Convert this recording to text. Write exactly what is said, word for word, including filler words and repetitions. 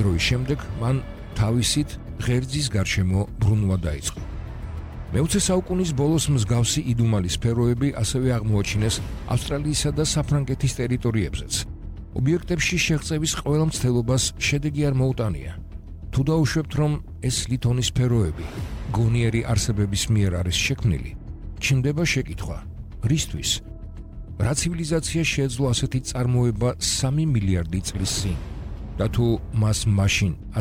დროის შემდეგ მან თავისით ღერძის გარშემო ბრუნვა დაიწყო. მეოცე საუკუნის ბოლოს მსგავსი იდუმალი სფეროები ასევე აღმოაჩინეს ავსტრალიისა და საფრანგეთის ტერიტორიებზეც. ობიექტებში შეღწევის ყველა მცდელობას შედეგი არ მოუტანია. თუ დაუშვებთ, რომ ეს ლითონი სფეროები გონიერი არსებების მიერ არის შექმნილი, ჩნდება შეკითხვა, რისთვის? რა ცივილიზაცია შეეძლო ასეთი წარმოება სამი მილიარდი წლის წინ? და თუ მას მაშინ